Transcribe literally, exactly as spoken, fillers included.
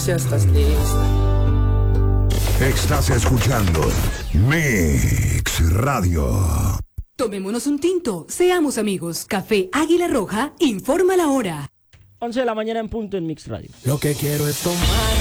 si estás lista. Estás escuchando Mix Radio. Tomémonos un tinto, seamos amigos. Café Águila Roja, informa la hora. once de la mañana en punto en Mix Radio. Lo que quiero es tomar